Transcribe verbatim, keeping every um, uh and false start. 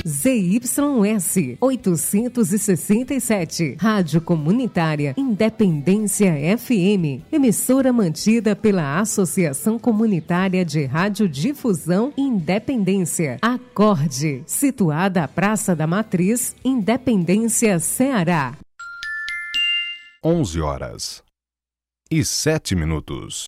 Z Y S oitocentos e sessenta e sete, Rádio Comunitária Independência F M, emissora mantida pela Associação Comunitária de Radiodifusão Independência, Acorde, situada à Praça da Matriz, Independência, Ceará. onze horas e sete minutos.